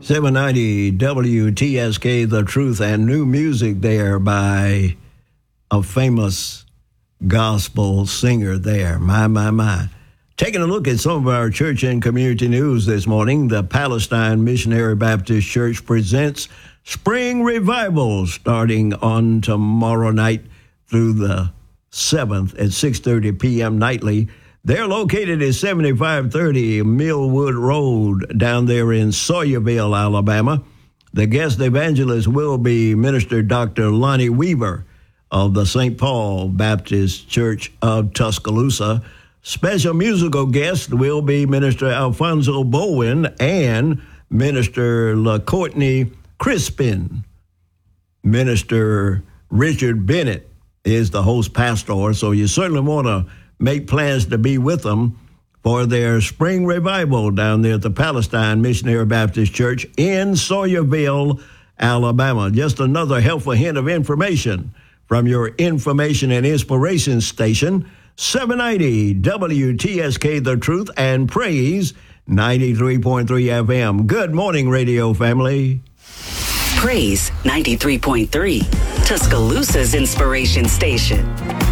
790 WTSK, The Truth, and new music there by a famous gospel singer there. My. Taking a look at some of our church and community news this morning, the Palestine Missionary Baptist Church presents Spring Revival starting on tomorrow night through the 7th at 6:30 p.m. nightly. They're located at 7530 Millwood Road down there in Sawyerville, Alabama. The guest evangelist will be Minister Dr. Lonnie Weaver of the St. Paul Baptist Church of Tuscaloosa. Special musical guest will be Minister Alfonso Bowen and Minister LaCourtney Crispin. Minister Richard Bennett is the host pastor, so you certainly want to make plans to be with them for their spring revival down there at the Palestine Missionary Baptist Church in Sawyerville, Alabama. Just another helpful hint of information from your information and inspiration station, 790 WTSK, The Truth and Praise, 93.3 FM. Good morning, radio family. Praise 93.3, Tuscaloosa's inspiration station.